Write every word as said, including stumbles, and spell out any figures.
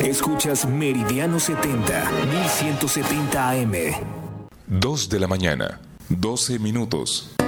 Escuchas Meridiano setenta, mil ciento setenta A M. dos de la mañana, doce minutos.